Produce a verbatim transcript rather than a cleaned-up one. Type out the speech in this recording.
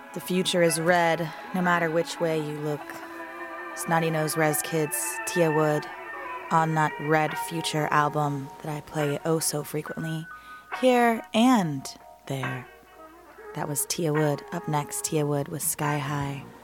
The future is red, no matter which way you look. Snotty Nose Rez Kids, Tia Wood, on that Red Future album that I play oh so frequently, here and there. That was Tia Wood. Up next, Tia Wood with Sky High.